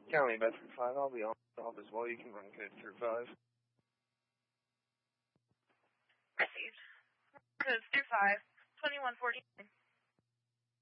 County Bedford 5, I'll be on call as well. You can run code through 5. Received. Codes through 5, 2149.